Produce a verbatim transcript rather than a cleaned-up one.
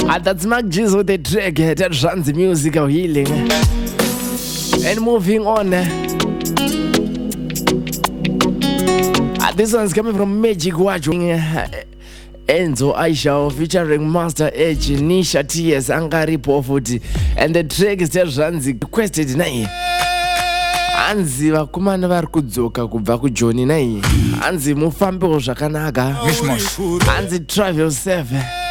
And that's Mark G's with the track that runs music of healing. And moving on. Uh, this one's coming from Magic Watch. Enzo Aisha featuring Master H, Nisha T S, Angari Pofuti. And the track is that runs requested naye. Anzi vakomana vari kudzoka kubva kuJoni naye. Anzi mufambe zvakanaka. Anzi travel safe.